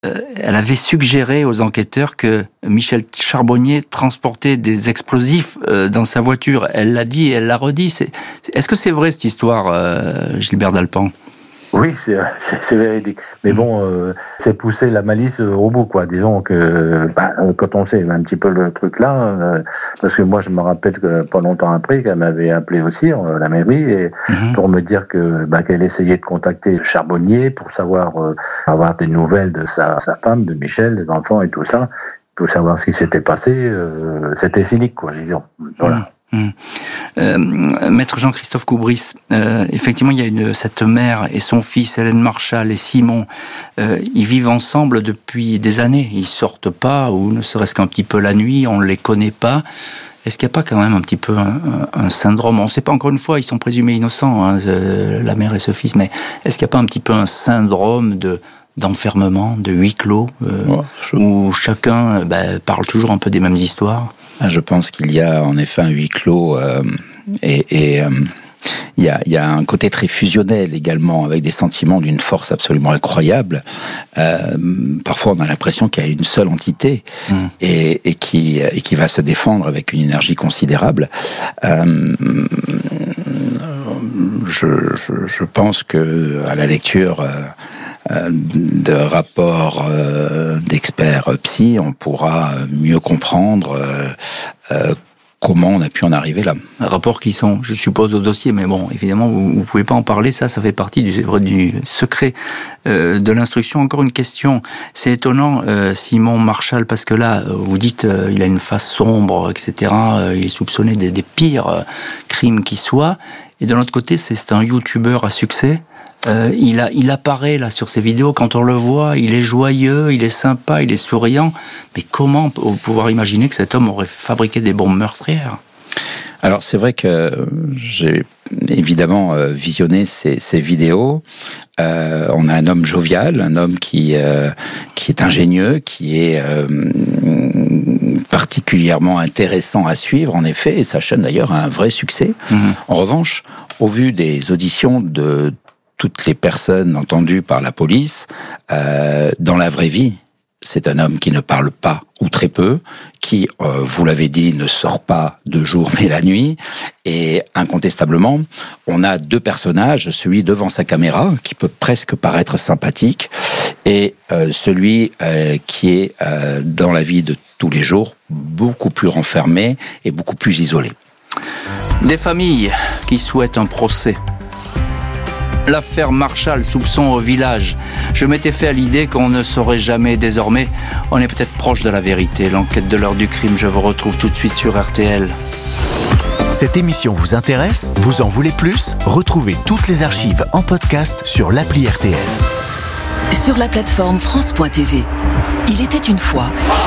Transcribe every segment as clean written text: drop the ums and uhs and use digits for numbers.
elle avait suggéré aux enquêteurs que Michel Charbonnier transportait des explosifs dans sa voiture. Elle l'a dit et elle l'a redit. Est-ce que c'est vrai cette histoire, Gilbert Dalpan ? Oui, c'est véridique. Mais bon, c'est pousser la malice au bout, quoi. Disons que quand on sait un petit peu le truc là, parce que moi je me rappelle que pas longtemps après qu'elle m'avait appelé aussi la mairie et pour me dire que qu'elle essayait de contacter Charbonnier pour savoir avoir des nouvelles de sa femme, de Michel, des enfants et tout ça, pour savoir ce qui s'était passé. C'était cynique, quoi, disons. Voilà. Maître Jean-Christophe Coubris, effectivement, il y a cette mère et son fils, Hélène Marchal et Simon, ils vivent ensemble depuis des années. Ils sortent pas, ou ne serait-ce qu'un petit peu la nuit, on ne les connaît pas. Est-ce qu'il n'y a pas quand même un petit peu un syndrome ? On ne sait pas, encore une fois, ils sont présumés innocents, la mère et ce fils, mais est-ce qu'il n'y a pas un petit peu un syndrome d'enfermement, de huis clos, où chacun parle toujours un peu des mêmes histoires ? Je pense qu'il y a en effet un huis clos et il y a un côté très fusionnel également, avec des sentiments d'une force absolument incroyable. Parfois, on a l'impression qu'il y a une seule entité et qui va se défendre avec une énergie considérable. Je pense que à la lecture de rapports d'experts psy, on pourra mieux comprendre comment on a pu en arriver là. Rapports qui sont, je suppose, au dossier, mais bon, évidemment, vous ne pouvez pas en parler, ça fait partie du secret de l'instruction. Encore une question, c'est étonnant, Simon Marchal, parce que là, vous dites, il a une face sombre, etc., il est soupçonné des pires crimes qui soient, et de l'autre côté, c'est un youtubeur à succès. Il apparaît là sur ces vidéos, quand on le voit, il est joyeux, il est sympa, il est souriant. Mais comment pouvoir imaginer que cet homme aurait fabriqué des bombes meurtrières ? Alors c'est vrai que j'ai évidemment visionné ces vidéos. On a un homme jovial, un homme qui est ingénieux, qui est particulièrement intéressant à suivre en effet, et sa chaîne d'ailleurs a un vrai succès. En revanche, au vu des auditions de toutes les personnes entendues par la police, dans la vraie vie, c'est un homme qui ne parle pas ou très peu, qui, vous l'avez dit, ne sort pas de jour mais la nuit. Et incontestablement, on a deux personnages, celui devant sa caméra, qui peut presque paraître sympathique, et celui qui est dans la vie de tous les jours, beaucoup plus renfermé et beaucoup plus isolé. Des familles qui souhaitent un procès. L'affaire Marchal, soupçon au village. Je m'étais fait à l'idée qu'on ne saurait jamais. Désormais, on est peut-être proche de la vérité. L'enquête de l'heure du crime, je vous retrouve tout de suite sur RTL. Cette émission vous intéresse ? Vous en voulez plus ? Retrouvez toutes les archives en podcast sur l'appli RTL. Sur la plateforme France.tv. Il était une fois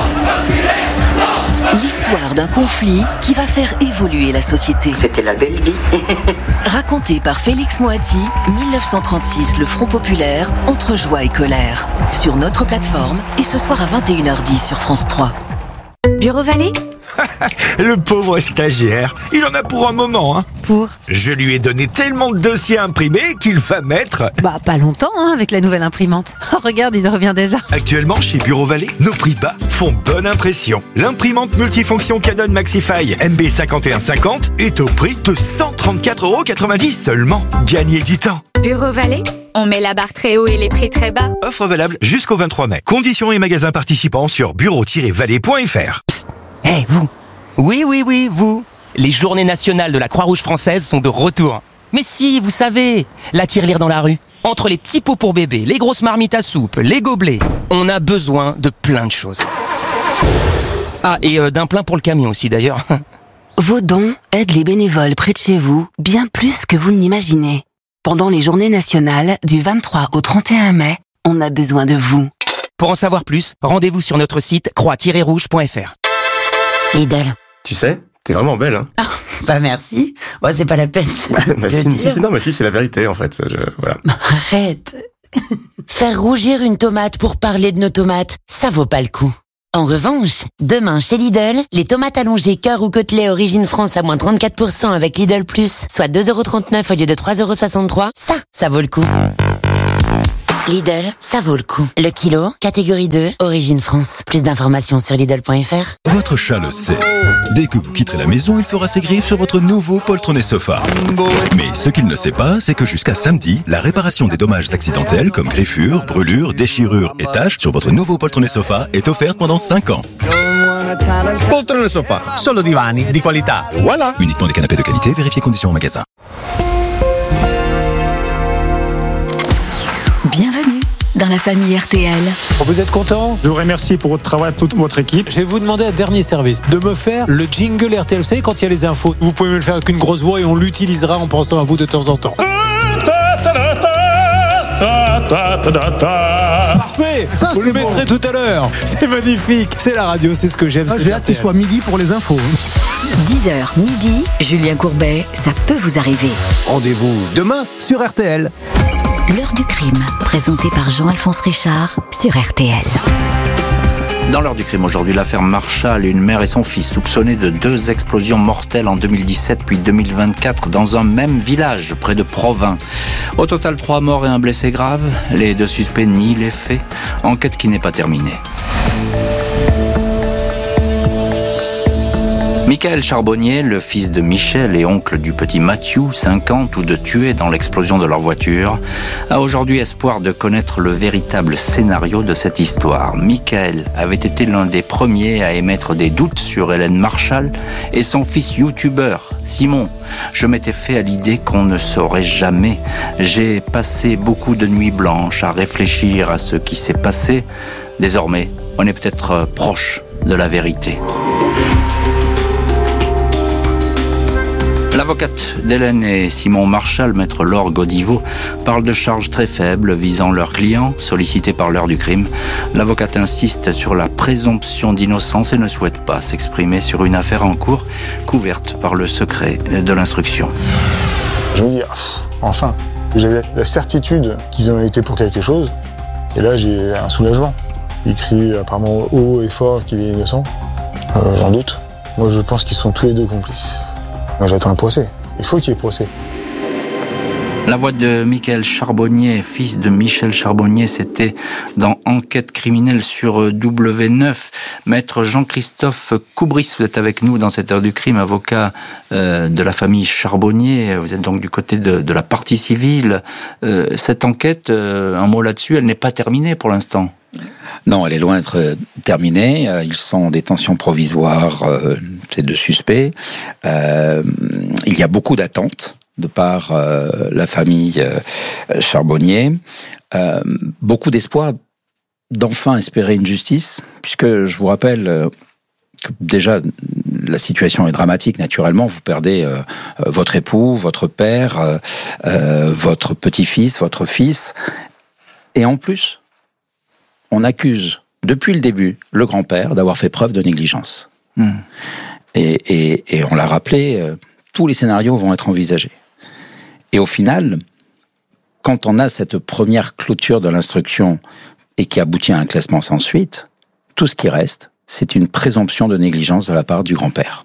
l'histoire d'un conflit qui va faire évoluer la société. C'était la belle vie. Raconté par Félix Moati, 1936, le Front Populaire, entre joie et colère. Sur notre plateforme et ce soir à 21h10 sur France 3. Bureau Vallée ? Le pauvre stagiaire, il en a pour un moment, hein. Pour ? Je lui ai donné tellement de dossiers imprimés qu'il va mettre... Pas longtemps, avec la nouvelle imprimante. Oh, regarde, il revient déjà. Actuellement, chez Bureau Vallée, nos prix bas font bonne impression. L'imprimante multifonction Canon Maxify MB5150 est au prix de 134,90€ seulement. Gagnez du temps. Bureau Vallée ? On met la barre très haut et les prix très bas. Offre valable jusqu'au 23 mai. Conditions et magasins participants sur bureau-vallée.fr. Hey, vous! Oui, vous! Les journées nationales de la Croix-Rouge française sont de retour. Mais si, vous savez, la tirelire dans la rue. Entre les petits pots pour bébé, les grosses marmites à soupe, les gobelets, on a besoin de plein de choses. Ah, et d'un plein pour le camion aussi d'ailleurs. Vos dons aident les bénévoles près de chez vous bien plus que vous ne l'imaginez. Pendant les journées nationales, du 23 au 31 mai, on a besoin de vous. Pour en savoir plus, rendez-vous sur notre site croix-rouge.fr. Lidl. Tu sais, t'es vraiment belle, hein. Bah merci. C'est pas la peine. Si, c'est la vérité, en fait. Voilà. Arrête. Faire rougir une tomate pour parler de nos tomates, ça vaut pas le coup. En revanche, demain chez Lidl, les tomates allongées cœur ou côtelets origine France à moins 34% avec Lidl Plus, soit 2,39€ au lieu de 3,63€, ça vaut le coup. Lidl, ça vaut le coup. Le kilo, catégorie 2, origine France. Plus d'informations sur Lidl.fr. Votre chat le sait. Dès que vous quitterez la maison, il fera ses griffes sur votre nouveau poltronné sofa. Mais ce qu'il ne sait pas, c'est que jusqu'à samedi, la réparation des dommages accidentels comme griffures, brûlures, déchirures et taches sur votre nouveau poltronné sofa est offerte pendant 5 ans. Poltrone sofa, solo divani di qualità. Voilà. Uniquement des canapés de qualité, vérifiez conditions au magasin. Bienvenue dans la famille RTL. Vous êtes content ? Je vous remercie pour votre travail, toute votre équipe. Je vais vous demander un dernier service, de me faire le jingle RTL. Vous savez, quand il y a les infos, vous pouvez me le faire avec une grosse voix et on l'utilisera en pensant à vous de temps en temps. Parfait. Ça, vous le mettrez tout à l'heure. C'est magnifique. C'est la radio, c'est ce que j'aime. J'ai hâte qu'il soit midi pour les infos. 10h midi, Julien Courbet, ça peut vous arriver. Rendez-vous demain sur RTL. L'heure du crime, présentée par Jean-Alphonse Richard sur RTL. Dans l'heure du crime aujourd'hui, l'affaire Marshall, une mère et son fils soupçonnés de 2 explosions mortelles en 2017 puis 2024 dans un même village près de Provins. Au total, 3 morts et un blessé grave. Les 2 suspects nient les faits. Enquête qui n'est pas terminée. Michael Charbonnier, le fils de Michel et oncle du petit Mathieu, 5 ans, tous 2 tués dans l'explosion de leur voiture, a aujourd'hui espoir de connaître le véritable scénario de cette histoire. Michael avait été l'un des premiers à émettre des doutes sur Hélène Marshall et son fils youtubeur, Simon. Je m'étais fait à l'idée qu'on ne saurait jamais. J'ai passé beaucoup de nuits blanches à réfléchir à ce qui s'est passé. Désormais, on est peut-être proche de la vérité. L'avocate d'Hélène et Simon Marshall, maître Laure Godiveau, parle de charges très faibles visant leurs clients, sollicités par l'heure du crime. L'avocate insiste sur la présomption d'innocence et ne souhaite pas s'exprimer sur une affaire en cours, couverte par le secret de l'instruction. Je me dis, enfin, j'avais la certitude qu'ils ont été pour quelque chose, et là j'ai un soulagement. Il crie apparemment haut et fort qu'il est innocent, j'en doute. Moi je pense qu'ils sont tous les 2 complices. Moi, j'attends un procès. Il faut qu'il y ait procès. La voix de Michael Charbonnier, fils de Michel Charbonnier, c'était dans Enquête criminelle sur W9. Maître Jean-Christophe Coubris, vous êtes avec nous dans cette heure du crime, avocat de la famille Charbonnier. Vous êtes donc du côté de la partie civile. Cette enquête, un mot là-dessus, elle n'est pas terminée pour l'instant. Non, elle est loin d'être terminée. Ils sont en détention provisoire, ces 2 suspects. Il y a beaucoup d'attentes de par la famille Charbonnier. Beaucoup d'espoir d'enfin espérer une justice, puisque je vous rappelle que déjà la situation est dramatique naturellement. Vous perdez votre époux, votre père, votre petit-fils, votre fils. Et en plus, on accuse, depuis le début, le grand-père d'avoir fait preuve de négligence. Et on l'a rappelé, tous les scénarios vont être envisagés. Et au final, quand on a cette première clôture de l'instruction et qui aboutit à un classement sans suite, tout ce qui reste, c'est une présomption de négligence de la part du grand-père.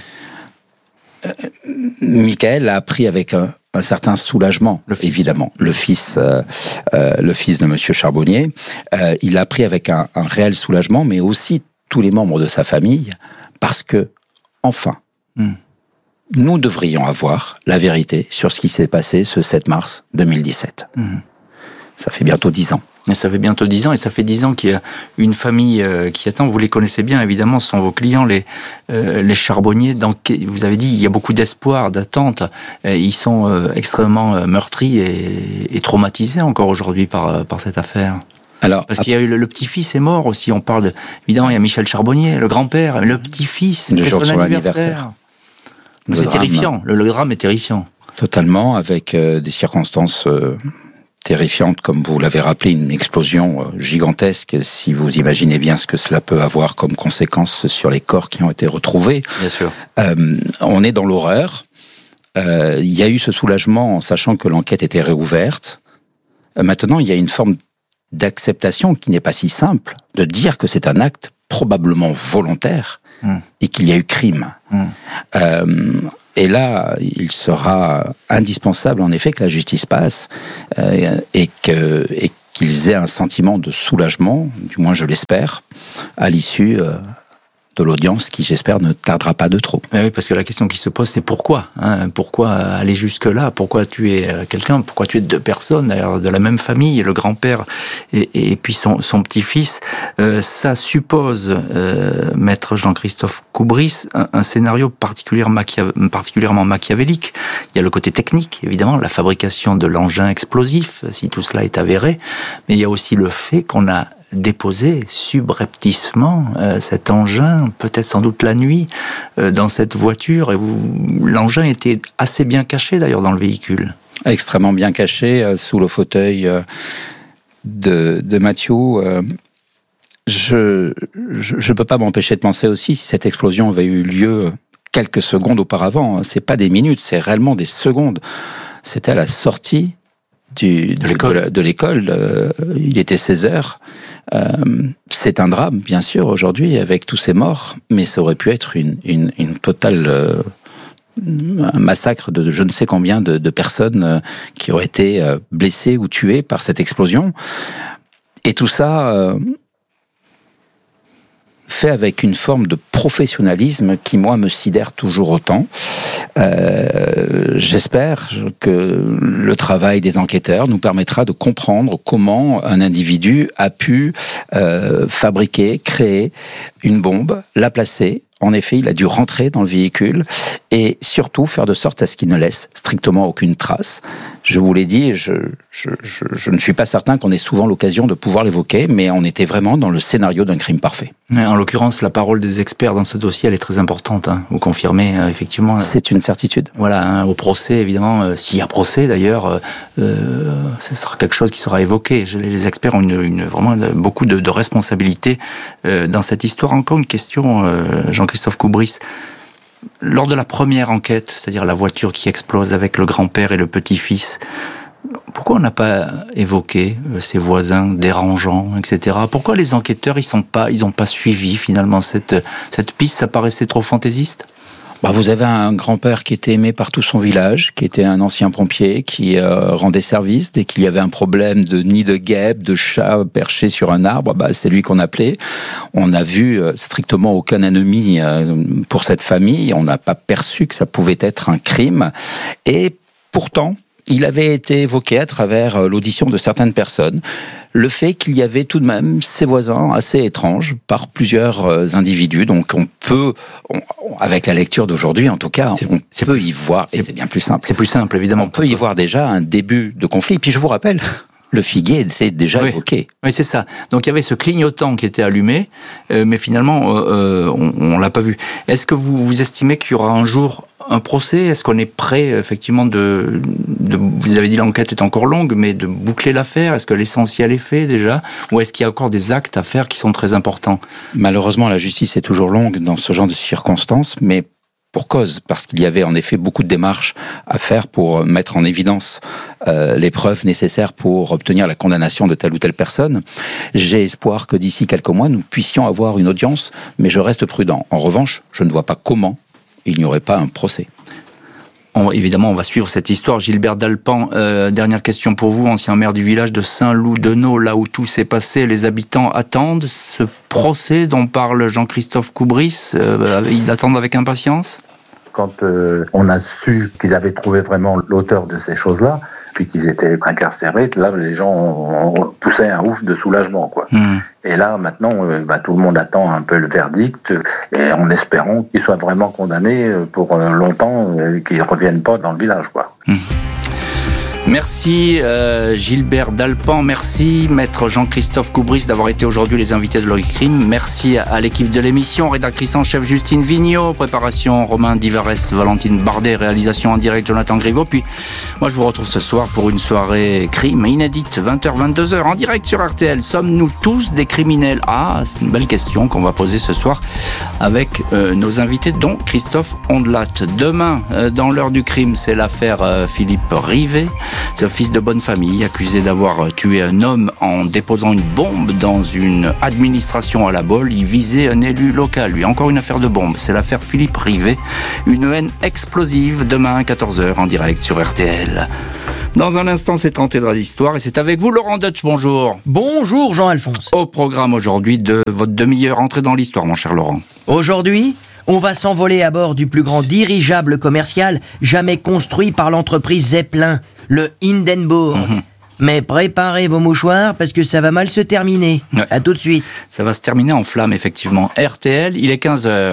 Michael a appris avec un certain soulagement, évidemment, le fils de Monsieur Charbonnier. Il a appris avec un réel soulagement, mais aussi tous les membres de sa famille, parce que, enfin, nous devrions avoir la vérité sur ce qui s'est passé ce 7 mars 2017. Ça fait bientôt 10 ans. Et ça fait bientôt 10 ans, et ça fait 10 ans qu'il y a une famille qui attend. Vous les connaissez bien, évidemment, ce sont vos clients, les Charbonniers. Vous avez dit, il y a beaucoup d'espoir, d'attente. Ils sont extrêmement meurtris et traumatisés encore aujourd'hui par cette affaire. Alors, parce qu'il y a eu le petit-fils est mort aussi. On parle évidemment, il y a Michel Charbonnier, le grand-père, le petit-fils, c'est son anniversaire. C'est terrifiant. Le drame est terrifiant. Totalement, avec des circonstances terrifiante, comme vous l'avez rappelé, une explosion gigantesque, si vous imaginez bien ce que cela peut avoir comme conséquence sur les corps qui ont été retrouvés. Bien sûr. On est dans l'horreur. Il y a eu ce soulagement en sachant que l'enquête était réouverte. Maintenant, il y a une forme d'acceptation qui n'est pas si simple, de dire que c'est un acte probablement volontaire et qu'il y a eu crime. Et là, il sera indispensable, en effet, que la justice passe et qu'il qu'ils aient un sentiment de soulagement, du moins je l'espère, à l'issue de l'audience qui, j'espère, ne tardera pas de trop. Oui, parce que la question qui se pose, c'est pourquoi pourquoi aller jusque-là? Pourquoi tuer quelqu'un? Pourquoi tuer deux personnes, d'ailleurs, de la même famille, le grand-père et puis son petit-fils? Ça suppose, maître Jean-Christophe Coubris, un scénario particulièrement machiavélique. Il y a le côté technique, évidemment, la fabrication de l'engin explosif, si tout cela est avéré, mais il y a aussi le fait qu'on a déposer subrepticement cet engin, peut-être sans doute la nuit, dans cette voiture. Et l'engin était assez bien caché d'ailleurs dans le véhicule. Extrêmement bien caché, sous le fauteuil de Mathieu. Je ne peux pas m'empêcher de penser aussi, si cette explosion avait eu lieu quelques secondes auparavant, c'est pas des minutes, c'est réellement des secondes. C'était à la sortie de l'école. Il était 16h. C'est un drame, bien sûr, aujourd'hui, avec tous ces morts, mais ça aurait pu être une totale... un massacre de je ne sais combien de personnes qui auraient été blessées ou tuées par cette explosion. Et tout ça... fait avec une forme de professionnalisme qui, moi, me sidère toujours autant. J'espère que le travail des enquêteurs nous permettra de comprendre comment un individu a pu fabriquer, créer une bombe, la placer. En effet, il a dû rentrer dans le véhicule et surtout faire de sorte à ce qu'il ne laisse strictement aucune trace. Je vous l'ai dit, je ne suis pas certain qu'on ait souvent l'occasion de pouvoir l'évoquer, mais on était vraiment dans le scénario d'un crime parfait. En l'occurrence, la parole des experts dans ce dossier, elle est très importante. Vous confirmez, effectivement. C'est une certitude. Voilà, au procès, évidemment, s'il y a procès d'ailleurs, ce sera quelque chose qui sera évoqué. Les experts ont vraiment beaucoup de responsabilités dans cette histoire. Encore une question, Jean-Christophe Coubris. Lors de la première enquête, c'est-à-dire la voiture qui explose avec le grand-père et le petit-fils, pourquoi on n'a pas évoqué ces voisins dérangeants, etc. Pourquoi les enquêteurs ils ont pas suivi finalement cette piste? Ça paraissait trop fantaisiste. Vous avez un grand-père qui était aimé par tout son village, qui était un ancien pompier, qui rendait service. Dès qu'il y avait un problème de nid de guêpe, de chat perché sur un arbre, c'est lui qu'on appelait. On n'a vu strictement aucun ennemi pour cette famille. On n'a pas perçu que ça pouvait être un crime. Et pourtant, il avait été évoqué à travers l'audition de certaines personnes, le fait qu'il y avait tout de même ces voisins assez étranges par plusieurs individus. Donc on peut, avec la lecture d'aujourd'hui en tout cas, on peut y voir, et c'est bien plus simple. C'est plus simple, évidemment. On peut y voir déjà un début de conflit. Et puis je vous rappelle, le figuier était déjà évoqué. Oui, c'est ça. Donc il y avait ce clignotant qui était allumé, mais finalement on l'a pas vu. Est-ce que vous estimez qu'il y aura un jour un procès? Est-ce qu'on est prêt, effectivement, vous avez dit l'enquête est encore longue, mais de boucler l'affaire? Est-ce que l'essentiel est fait, déjà? Ou est-ce qu'il y a encore des actes à faire qui sont très importants? Malheureusement, la justice est toujours longue dans ce genre de circonstances, mais pour cause, parce qu'il y avait en effet beaucoup de démarches à faire pour mettre en évidence les preuves nécessaires pour obtenir la condamnation de telle ou telle personne. J'ai espoir que d'ici quelques mois, nous puissions avoir une audience, mais je reste prudent. En revanche, je ne vois pas comment il n'y aurait pas un procès. Évidemment, on va suivre cette histoire. Gilbert Dalpan, dernière question pour vous, ancien maire du village de Saint-Loup-de-Nau, là où tout s'est passé. Les habitants attendent ce procès dont parle Jean-Christophe Coubris. Ils attendent avec impatience? Quand on a su qu'ils avaient trouvé vraiment l'auteur de ces choses-là, puis qu'ils étaient incarcérés, là, les gens ont poussé un ouf de soulagement, quoi. Et là, maintenant, tout le monde attend un peu le verdict, et en espérant qu'ils soient vraiment condamnés pour longtemps, qu'ils ne reviennent pas dans le village, quoi. Merci Gilbert Dalpan, merci maître Jean-Christophe Coubris d'avoir été aujourd'hui les invités de l'Heure du Crime. Merci à l'équipe de l'émission, rédactrice en chef Justine Vigneault, préparation Romain Divares, Valentine Bardet, réalisation en direct Jonathan Griveau. Puis moi je vous retrouve ce soir pour une soirée crime inédite, 20h-22h en direct sur RTL. Sommes-nous tous des criminels? C'est une belle question qu'on va poser ce soir avec nos invités, dont Christophe Ondelat. Demain, dans l'Heure du Crime, c'est l'affaire Philippe Rivet. Ce fils de bonne famille, accusé d'avoir tué un homme en déposant une bombe dans une administration à la Baule, il visait un élu local. Lui, encore une affaire de bombe, c'est l'affaire Philippe Rivet. Une haine explosive, demain à 14h en direct sur RTL. Dans un instant, c'est Tenté dans l'histoire et c'est avec vous Laurent Deutsch, bonjour. Bonjour Jean-Alphonse. Au programme aujourd'hui de votre demi-heure entrée dans l'histoire, mon cher Laurent. Aujourd'hui, on va s'envoler à bord du plus grand dirigeable commercial jamais construit par l'entreprise Zeppelin, le Hindenburg. Mais préparez vos mouchoirs parce que ça va mal se terminer. Ouais. À tout de suite. Ça va se terminer en flamme, effectivement. RTL, il est 15h.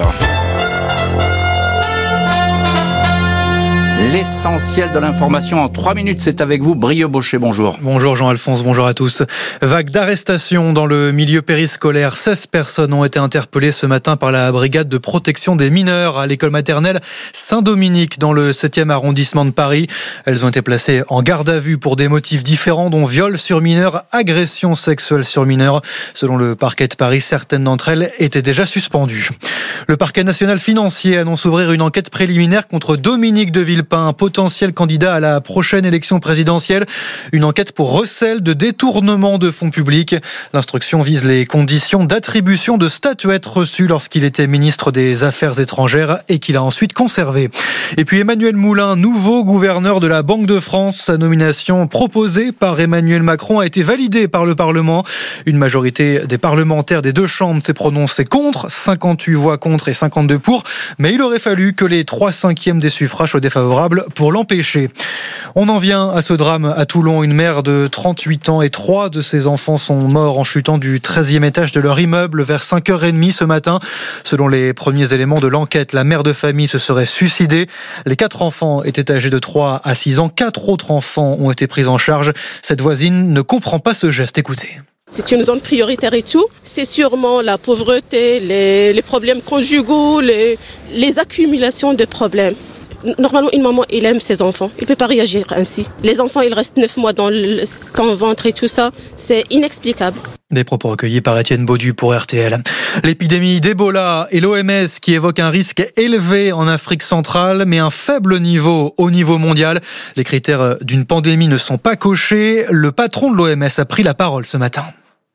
L'essentiel de l'information en 3 minutes, c'est avec vous, Brieux Baucher, bonjour. Bonjour Jean-Alphonse, bonjour à tous. Vague d'arrestations dans le milieu périscolaire. 16 personnes ont été interpellées ce matin par la brigade de protection des mineurs à l'école maternelle Saint-Dominique dans le 7e arrondissement de Paris. Elles ont été placées en garde à vue pour des motifs différents dont viol sur mineurs, agression sexuelle sur mineurs. Selon le parquet de Paris, certaines d'entre elles étaient déjà suspendues. Le parquet national financier annonce ouvrir une enquête préliminaire contre Dominique de Villepin, un potentiel candidat à la prochaine élection présidentielle. Une enquête pour recel de détournement de fonds publics. L'instruction vise les conditions d'attribution de statuettes reçues lorsqu'il était ministre des Affaires étrangères et qu'il a ensuite conservé. Et puis Emmanuel Moulin, nouveau gouverneur de la Banque de France. Sa nomination proposée par Emmanuel Macron a été validée par le Parlement. Une majorité des parlementaires des deux chambres s'est prononcée contre, 58 voix contre et 52 pour, mais il aurait fallu que les 3/5 des suffrages soient défavorables pour l'empêcher. On en vient à ce drame à Toulon. Une mère de 38 ans et 3 de ses enfants sont morts en chutant du 13e étage de leur immeuble vers 5h30 ce matin. Selon les premiers éléments de l'enquête, la mère de famille se serait suicidée. Les 4 enfants étaient âgés de 3 à 6 ans. 4 autres enfants ont été pris en charge. Cette voisine ne comprend pas ce geste. Écoutez. C'est une zone prioritaire et tout. C'est sûrement la pauvreté, les problèmes conjugaux, les accumulations de problèmes. Normalement, une maman, elle aime ses enfants. Elle ne peut pas réagir ainsi. Les enfants, ils restent 9 mois sans ventre et tout ça. C'est inexplicable. Des propos recueillis par Étienne Baudu pour RTL. L'épidémie d'Ebola et l'OMS qui évoque un risque élevé en Afrique centrale, mais un faible niveau au niveau mondial. Les critères d'une pandémie ne sont pas cochés. Le patron de l'OMS a pris la parole ce matin.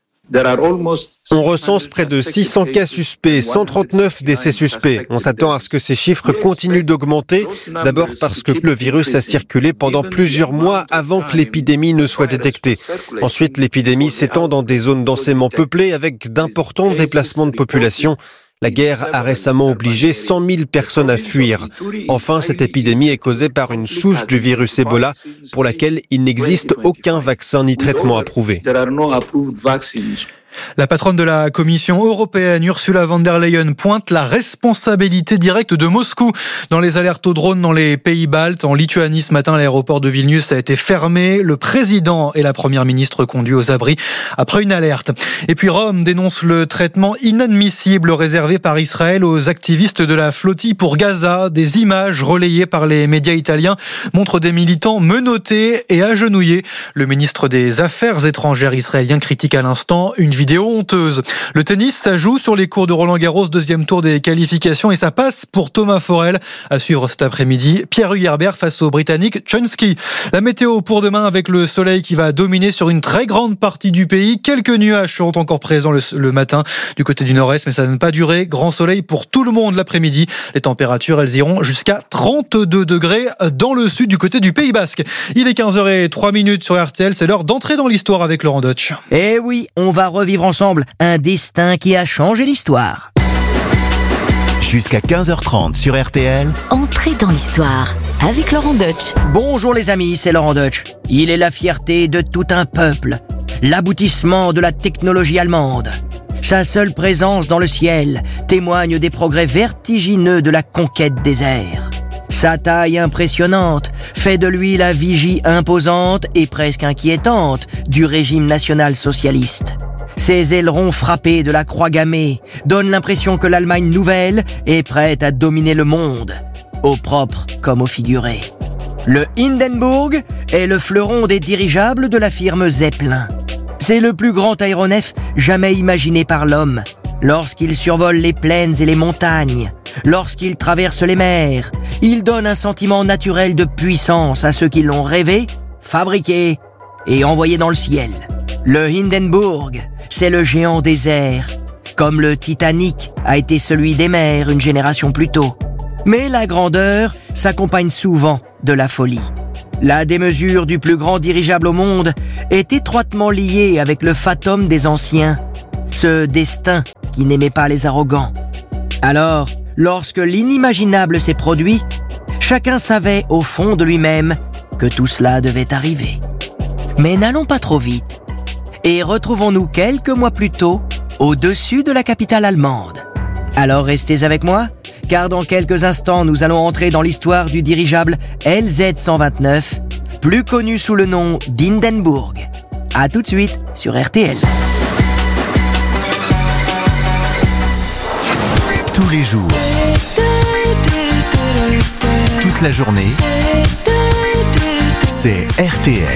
On recense près de 600 cas suspects, 139 décès suspects. On s'attend à ce que ces chiffres continuent d'augmenter. D'abord parce que le virus a circulé pendant plusieurs mois avant que l'épidémie ne soit détectée. Ensuite, l'épidémie s'étend dans des zones densément peuplées avec d'importants déplacements de population. La guerre a récemment obligé 100 000 personnes à fuir. Enfin, cette épidémie est causée par une souche du virus Ebola pour laquelle il n'existe aucun vaccin ni traitement approuvé. La patronne de la Commission européenne, Ursula von der Leyen, pointe la responsabilité directe de Moscou dans les alertes aux drones dans les pays baltes. En Lituanie, ce matin, l'aéroport de Vilnius a été fermé. Le président et la première ministre conduits aux abris après une alerte. Et puis Rome dénonce le traitement inadmissible réservé par Israël aux activistes de la flottille pour Gaza. Des images relayées par les médias italiens montrent des militants menottés et agenouillés. Le ministre des Affaires étrangères israélien critique à l'instant une vidéo honteuse. Le tennis, ça joue sur les cours de Roland-Garros, 2e tour des qualifications et ça passe pour Thomas Forel. À suivre cet après-midi, Pierre Hugerbert face au Britannique Chonsky. La météo pour demain avec le soleil qui va dominer sur une très grande partie du pays. Quelques nuages seront encore présents le matin du côté du nord-est, mais ça ne va pas durer. Grand soleil pour tout le monde l'après-midi. Les températures, elles iront jusqu'à 32 degrés dans le sud du côté du Pays Basque. Il est 15h03 sur RTL. C'est l'heure d'entrer dans l'histoire avec Laurent Deutsch. Eh oui, on va revivre ensemble un destin qui a changé l'histoire. Jusqu'à 15h30 sur RTL. Entrez dans l'histoire avec Laurent Deutsch. Bonjour les amis, c'est Laurent Deutsch. Il est la fierté de tout un peuple, l'aboutissement de la technologie allemande. Sa seule présence dans le ciel témoigne des progrès vertigineux de la conquête des airs. Sa taille impressionnante fait de lui la vigie imposante et presque inquiétante du régime national-socialiste. Ses ailerons frappés de la croix gammée donnent l'impression que l'Allemagne nouvelle est prête à dominer le monde, au propre comme au figuré. Le Hindenburg est le fleuron des dirigeables de la firme Zeppelin. C'est le plus grand aéronef jamais imaginé par l'homme. Lorsqu'il survole les plaines et les montagnes, lorsqu'il traverse les mers, il donne un sentiment naturel de puissance à ceux qui l'ont rêvé, fabriqué et envoyé dans le ciel. Le Hindenburg, c'est le géant des airs, comme le Titanic a été celui des mers une génération plus tôt. Mais la grandeur s'accompagne souvent de la folie. La démesure du plus grand dirigeable au monde est étroitement liée avec le fatum des anciens, ce destin qui n'aimait pas les arrogants. Alors, lorsque l'inimaginable s'est produit, chacun savait au fond de lui-même que tout cela devait arriver. Mais n'allons pas trop vite et retrouvons-nous quelques mois plus tôt au-dessus de la capitale allemande. Alors restez avec moi, car dans quelques instants, nous allons entrer dans l'histoire du dirigeable LZ-129, plus connu sous le nom d'Hindenburg. À tout de suite sur RTL. Tous les jours, toute la journée, c'est RTL.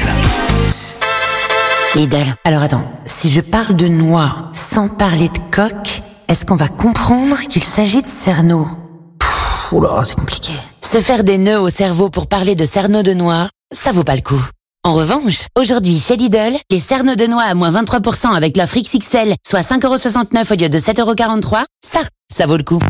Lidl. Alors attends, si je parle de noix sans parler de coque, est-ce qu'on va comprendre qu'il s'agit de cerneau? Oula, c'est compliqué. Se faire des nœuds au cerveau pour parler de cerneau de noix, ça vaut pas le coup. En revanche, aujourd'hui chez Lidl, les cerneaux de noix à moins 23% avec l'offre XXL, soit 5,69€ au lieu de 7,43€, ça vaut le coup.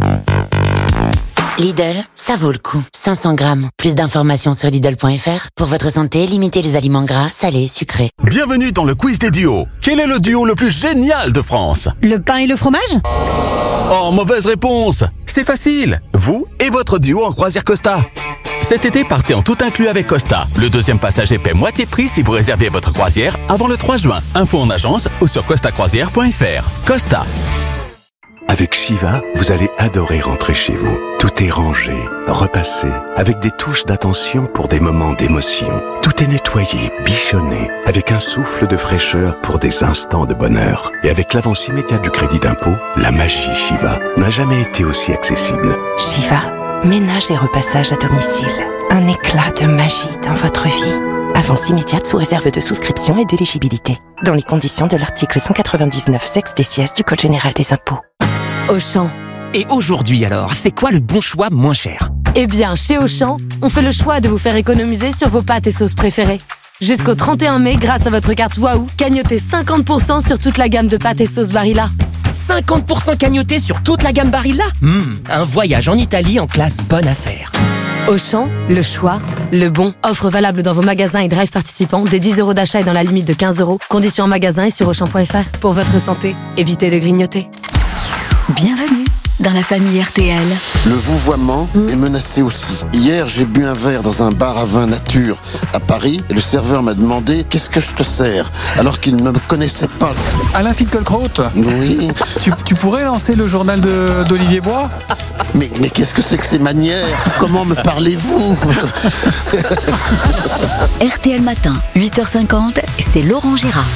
Lidl, ça vaut le coup. 500 grammes. Plus d'informations sur Lidl.fr. Pour votre santé, limitez les aliments gras, salés, sucrés. Bienvenue dans le quiz des duos. Quel est le duo le plus génial de France? Le pain et le fromage? Oh, mauvaise réponse. C'est facile. Vous et votre duo en croisière Costa. Cet été, partez en tout inclus avec Costa. Le deuxième passager paie moitié prix si vous réservez votre croisière avant le 3 juin. Info en agence ou sur costacroisière.fr. Costa. Avec Shiva, vous allez adorer rentrer chez vous. Tout est rangé, repassé, avec des touches d'attention pour des moments d'émotion. Tout est nettoyé, bichonné, avec un souffle de fraîcheur pour des instants de bonheur. Et avec l'avance immédiate du crédit d'impôt, la magie Shiva n'a jamais été aussi accessible. Shiva, ménage et repassage à domicile. Un éclat de magie dans votre vie. Avance immédiate sous réserve de souscription et d'éligibilité. Dans les conditions de l'article 199 sexe des sièges du Code général des impôts. Auchan. Et aujourd'hui alors, c'est quoi le bon choix moins cher? Eh bien, chez Auchan, on fait le choix de vous faire économiser sur vos pâtes et sauces préférées. Jusqu'au 31 mai, grâce à votre carte Waouh, cagnotez 50% sur toute la gamme de pâtes et sauces Barilla. 50% cagnoté sur toute la gamme Barilla? Un voyage en Italie en classe bonne affaire. Auchan, le choix, le bon. Offre valable dans vos magasins et drive participants, des 10€ d'achat et dans la limite de 15€. Conditions en magasin et sur Auchan.fr. Pour votre santé, évitez de grignoter. Bienvenue dans la famille RTL. Le vouvoiement est menacé aussi. Hier, j'ai bu un verre dans un bar à vin nature à Paris et le serveur m'a demandé « Qu'est-ce que je te sers ?» alors qu'il ne me connaissait pas. Alain Finkielkraut. Oui. Tu pourrais lancer le journal d'Olivier Bois? Mais qu'est-ce que c'est que ces manières? Comment me parlez-vous? RTL Matin, 8h50, c'est Laurent Gérard.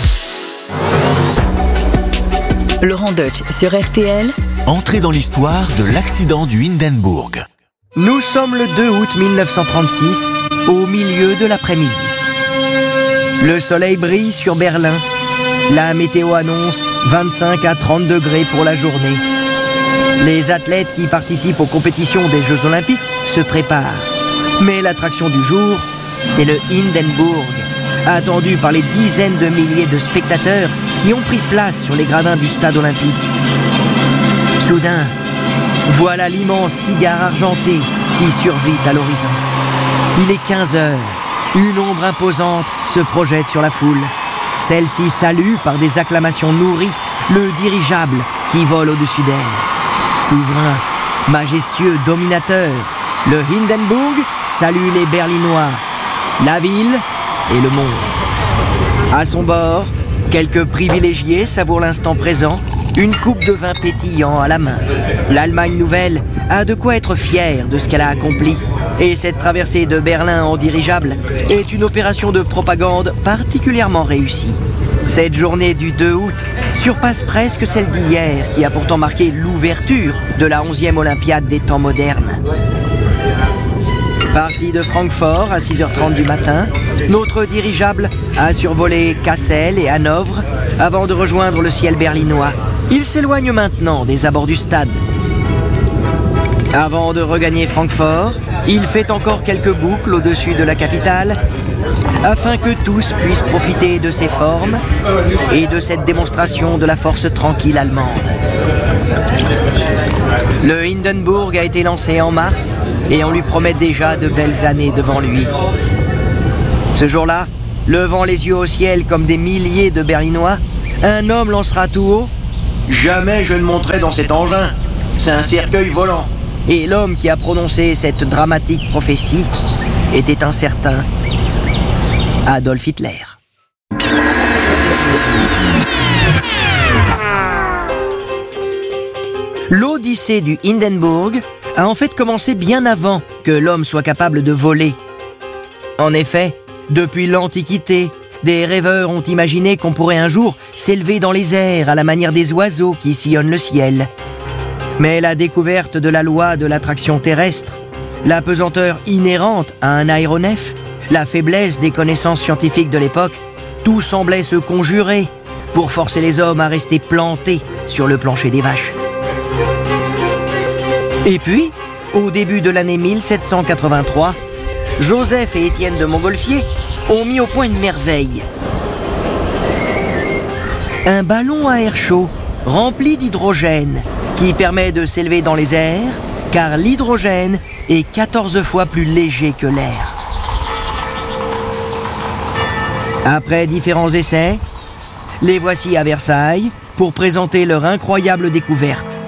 Laurent Deutsch sur RTL. Entrez dans l'histoire de l'accident du Hindenburg. Nous sommes le 2 août 1936, au milieu de l'après-midi. Le soleil brille sur Berlin. La météo annonce 25 à 30 degrés pour la journée. Les athlètes qui participent aux compétitions des Jeux Olympiques se préparent. Mais l'attraction du jour, c'est le Hindenburg, attendu par les dizaines de milliers de spectateurs qui ont pris place sur les gradins du stade olympique. Soudain, voilà l'immense cigare argenté qui surgit à l'horizon. Il est 15h. Une ombre imposante se projette sur la foule. Celle-ci salue par des acclamations nourries le dirigeable qui vole au-dessus d'elle. Souverain, majestueux, dominateur, le Hindenburg salue les Berlinois, la ville et le monde. À son bord, quelques privilégiés savourent l'instant présent, une coupe de vin pétillant à la main. L'Allemagne nouvelle a de quoi être fière de ce qu'elle a accompli. Et cette traversée de Berlin en dirigeable est une opération de propagande particulièrement réussie. Cette journée du 2 août surpasse presque celle d'hier, qui a pourtant marqué l'ouverture de la 11e Olympiade des temps modernes. Parti de Francfort à 6h30 du matin, notre dirigeable a survolé Cassel et Hanovre avant de rejoindre le ciel berlinois. Il s'éloigne maintenant des abords du stade. Avant de regagner Francfort, il fait encore quelques boucles au-dessus de la capitale afin que tous puissent profiter de ses formes et de cette démonstration de la force tranquille allemande. Le Hindenburg a été lancé en mars et on lui promet déjà de belles années devant lui. Ce jour-là, levant les yeux au ciel comme des milliers de Berlinois, un homme lancera tout haut « Jamais je ne monterai dans cet engin, c'est un cercueil volant ». Et l'homme qui a prononcé cette dramatique prophétie était un certain Adolf Hitler. L'Odyssée du Hindenburg a en fait commencé bien avant que l'homme soit capable de voler. En effet, depuis l'Antiquité, des rêveurs ont imaginé qu'on pourrait un jour s'élever dans les airs à la manière des oiseaux qui sillonnent le ciel. Mais la découverte de la loi de l'attraction terrestre, la pesanteur inhérente à un aéronef, la faiblesse des connaissances scientifiques de l'époque, tout semblait se conjurer pour forcer les hommes à rester plantés sur le plancher des vaches. Et puis, au début de l'année 1783, Joseph et Étienne de Montgolfier ont mis au point une merveille. Un ballon à air chaud rempli d'hydrogène qui permet de s'élever dans les airs car l'hydrogène est 14 fois plus léger que l'air. Après différents essais, les voici à Versailles pour présenter leur incroyable découverte.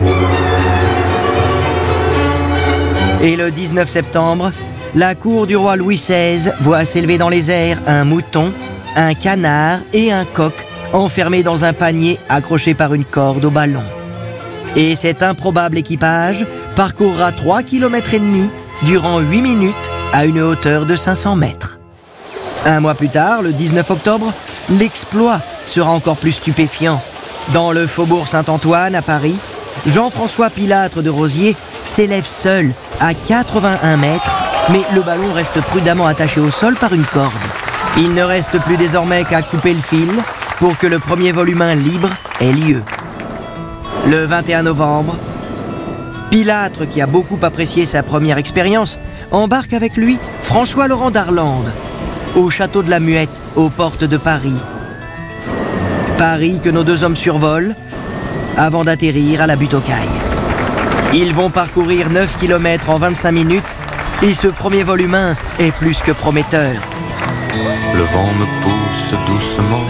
Et le 19 septembre, la cour du roi Louis XVI voit s'élever dans les airs un mouton, un canard et un coq enfermés dans un panier accroché par une corde au ballon. Et cet improbable équipage parcourra 3,5 km durant 8 minutes à une hauteur de 500 mètres. Un mois plus tard, le 19 octobre, l'exploit sera encore plus stupéfiant. Dans le faubourg Saint-Antoine, à Paris, Jean-François Pilâtre de Rosiers s'élève seul à 81 mètres, mais le ballon reste prudemment attaché au sol par une corde. Il ne reste plus désormais qu'à couper le fil pour que le premier vol humain libre ait lieu. Le 21 novembre, Pilâtre, qui a beaucoup apprécié sa première expérience, embarque avec lui François-Laurent d'Arlande au château de la Muette, aux portes de Paris. Paris que nos deux hommes survolent avant d'atterrir à la butte aux Cailles. Ils vont parcourir 9 km en 25 minutes et ce premier vol humain est plus que prometteur. Le vent me pousse doucement.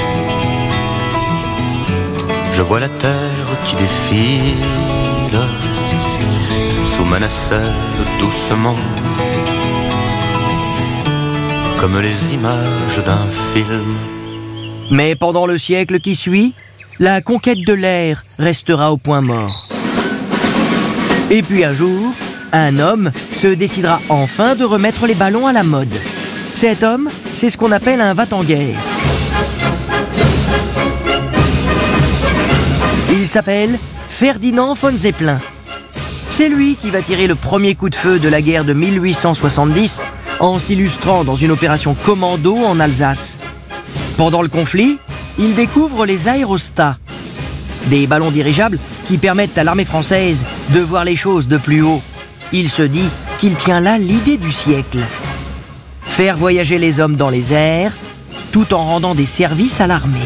Je vois la terre qui défile sous ma nacelle doucement, comme les images d'un film. Mais pendant le siècle qui suit, la conquête de l'air restera au point mort. Et puis un jour, un homme se décidera enfin de remettre les ballons à la mode. Cet homme, c'est ce qu'on appelle un va-t-en-guerre. Il s'appelle Ferdinand von Zeppelin. C'est lui qui va tirer le premier coup de feu de la guerre de 1870 en s'illustrant dans une opération commando en Alsace. Pendant le conflit, il découvre les aérostats, des ballons dirigeables qui permettent à l'armée française de voir les choses de plus haut. Il se dit qu'il tient là l'idée du siècle. Faire voyager les hommes dans les airs, tout en rendant des services à l'armée.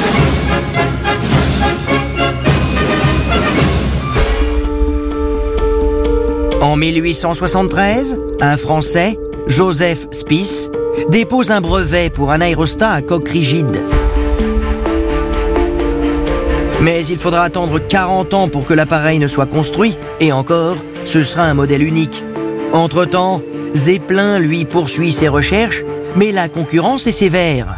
En 1873, un Français, Joseph Spiess, dépose un brevet pour un aérostat à coque rigide. Mais il faudra attendre 40 ans pour que l'appareil ne soit construit, et encore, ce sera un modèle unique. Entre-temps, Zeppelin, lui, poursuit ses recherches, mais la concurrence est sévère.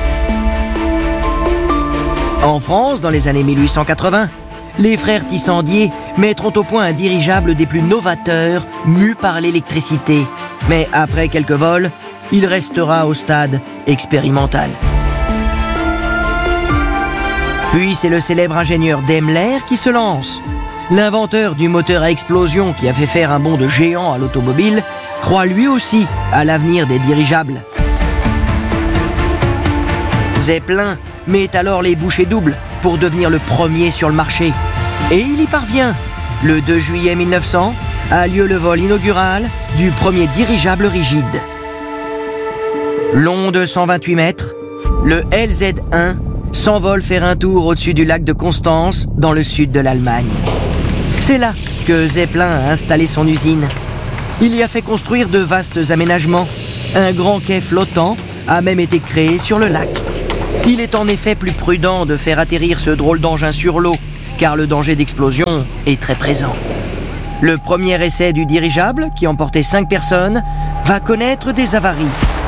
En France, dans les années 1880, les frères Tissandier mettront au point un dirigeable des plus novateurs, mu par l'électricité. Mais après quelques vols, il restera au stade expérimental. Puis c'est le célèbre ingénieur Daimler qui se lance. L'inventeur du moteur à explosion qui a fait faire un bond de géant à l'automobile croit lui aussi à l'avenir des dirigeables. Zeppelin met alors les bouchées doubles pour devenir le premier sur le marché. Et il y parvient. Le 2 juillet 1900 a lieu le vol inaugural du premier dirigeable rigide. Long de 128 mètres, le LZ-1 s'envole faire un tour au-dessus du lac de Constance, dans le sud de l'Allemagne. C'est là que Zeppelin a installé son usine. Il y a fait construire de vastes aménagements, un grand quai flottant a même été créé sur le lac. Il est en effet plus prudent de faire atterrir ce drôle d'engin sur l'eau, car le danger d'explosion est très présent. Le premier essai du dirigeable, qui emportait 5 personnes, va connaître des avaries.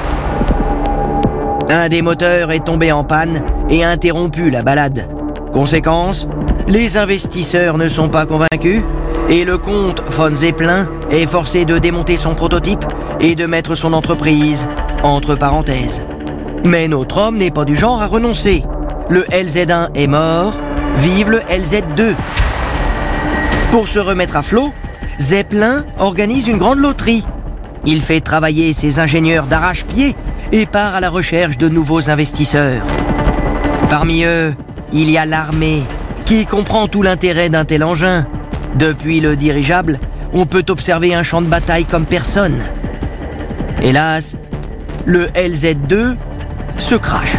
Un des moteurs est tombé en panne et a interrompu la balade. Conséquence, les investisseurs ne sont pas convaincus et le comte von Zeppelin est forcé de démonter son prototype et de mettre son entreprise entre parenthèses. Mais notre homme n'est pas du genre à renoncer. Le LZ1 est mort, vive le LZ2. Pour se remettre à flot, Zeppelin organise une grande loterie. Il fait travailler ses ingénieurs d'arrache-pied et part à la recherche de nouveaux investisseurs. Parmi eux, il y a l'armée, qui comprend tout l'intérêt d'un tel engin. Depuis le dirigeable, on peut observer un champ de bataille comme personne. Hélas, le LZ2 se crache.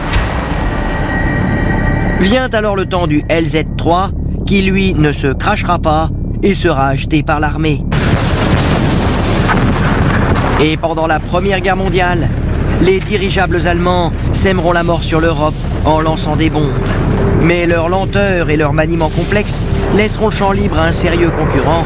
Vient alors le temps du LZ3, qui lui ne se crachera pas et sera acheté par l'armée. Et pendant la Première Guerre mondiale, les dirigeables allemands sèmeront la mort sur l'Europe en lançant des bombes. Mais leur lenteur et leur maniement complexe laisseront le champ libre à un sérieux concurrent,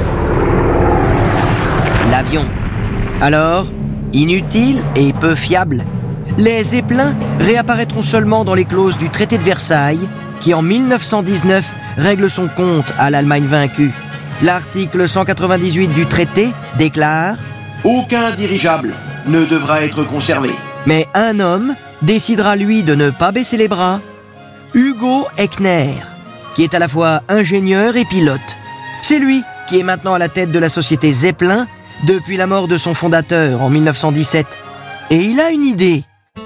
l'avion. Alors, inutile et peu fiable, les Zeppelins réapparaîtront seulement dans les clauses du traité de Versailles, qui en 1919 règle son compte à l'Allemagne vaincue. L'article 198 du traité déclare « Aucun dirigeable ne devra être conservé ». Mais un homme décidera lui de ne pas baisser les bras, Hugo Echner, qui est à la fois ingénieur et pilote. C'est lui qui est maintenant à la tête de la société Zeppelin depuis la mort de son fondateur en 1917. Et il a une idée.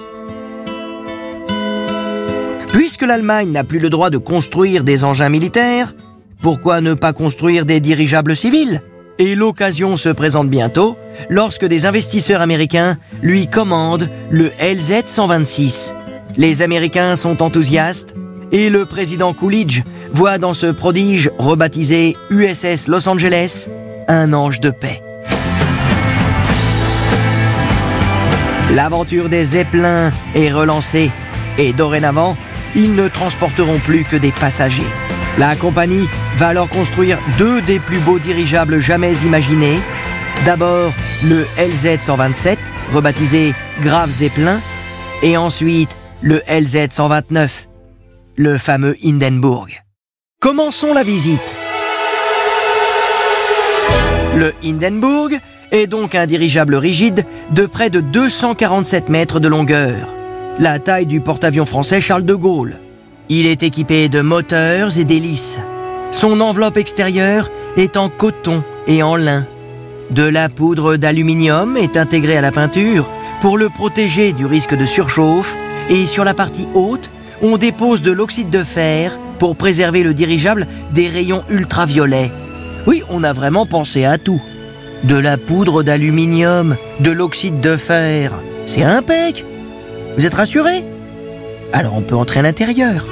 Puisque l'Allemagne n'a plus le droit de construire des engins militaires, pourquoi ne pas construire des dirigeables civils ? Et l'occasion se présente bientôt lorsque des investisseurs américains lui commandent le LZ-126. Les Américains sont enthousiastes et le président Coolidge voit dans ce prodige rebaptisé USS Los Angeles un ange de paix. L'aventure des Zeppelins est relancée et dorénavant, ils ne transporteront plus que des passagers. La compagnie va alors construire 2 des plus beaux dirigeables jamais imaginés. D'abord, le LZ-127, rebaptisé Graf Zeppelin, et ensuite le LZ-129, le fameux Hindenburg. Commençons la visite. Le Hindenburg est donc un dirigeable rigide de près de 247 mètres de longueur, la taille du porte-avions français Charles de Gaulle. Il est équipé de moteurs et d'hélices. Son enveloppe extérieure est en coton et en lin. De la poudre d'aluminium est intégrée à la peinture pour le protéger du risque de surchauffe et sur la partie haute, on dépose de l'oxyde de fer pour préserver le dirigeable des rayons ultraviolets. Oui, on a vraiment pensé à tout. De la poudre d'aluminium, de l'oxyde de fer, c'est impec. Vous êtes rassurés ? Alors on peut entrer à l'intérieur.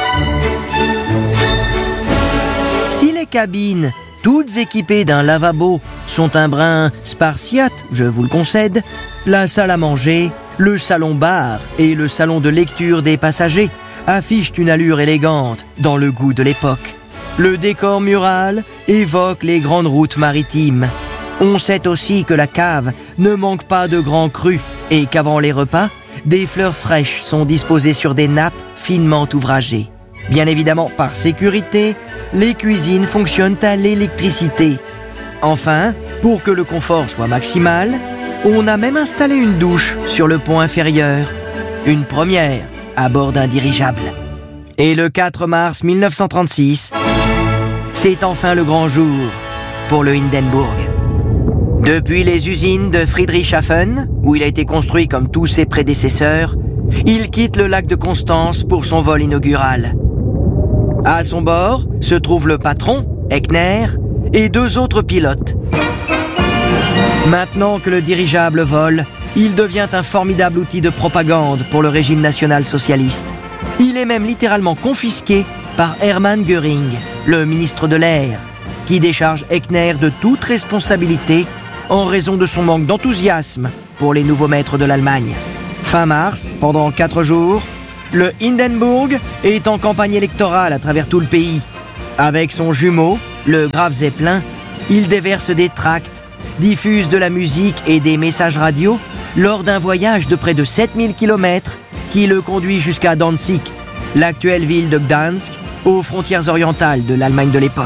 Si les cabines, toutes équipées d'un lavabo, sont un brin spartiate, je vous le concède, la salle à manger, le salon-bar et le salon de lecture des passagers affichent une allure élégante dans le goût de l'époque. Le décor mural évoque les grandes routes maritimes. On sait aussi que la cave ne manque pas de grands crus et qu'avant les repas, des fleurs fraîches sont disposées sur des nappes finement ouvragées. Bien évidemment, par sécurité, les cuisines fonctionnent à l'électricité. Enfin, pour que le confort soit maximal, on a même installé une douche sur le pont inférieur. Une première à bord d'un dirigeable. Et le 4 mars 1936, c'est enfin le grand jour pour le Hindenburg. Depuis les usines de Friedrichshafen, où il a été construit comme tous ses prédécesseurs, il quitte le lac de Constance pour son vol inaugural. À son bord se trouve le patron, Echner, et 2 autres pilotes. Maintenant que le dirigeable vole, il devient un formidable outil de propagande pour le régime national-socialiste. Il est même littéralement confisqué par Hermann Göring, le ministre de l'Air, qui décharge Echner de toute responsabilité en raison de son manque d'enthousiasme pour les nouveaux maîtres de l'Allemagne. Fin mars, pendant 4 jours, le Hindenburg est en campagne électorale à travers tout le pays. Avec son jumeau, le Graf Zeppelin, il déverse des tracts, diffuse de la musique et des messages radio lors d'un voyage de près de 7000 km qui le conduit jusqu'à Danzig, l'actuelle ville de Gdansk, aux frontières orientales de l'Allemagne de l'époque.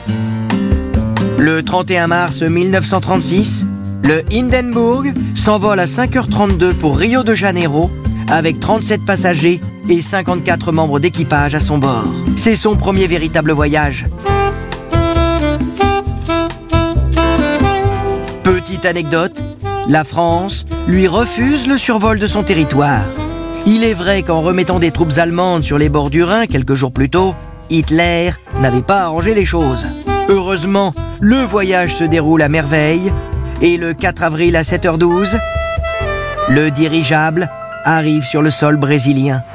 Le 31 mars 1936, le Hindenburg s'envole à 5h32 pour Rio de Janeiro avec 37 passagers et 54 membres d'équipage à son bord. C'est son premier véritable voyage. Petite anecdote, la France lui refuse le survol de son territoire. Il est vrai qu'en remettant des troupes allemandes sur les bords du Rhin quelques jours plus tôt, Hitler n'avait pas arrangé les choses. Heureusement, le voyage se déroule à merveille et le 4 avril à 7h12, le dirigeable arrive sur le sol brésilien.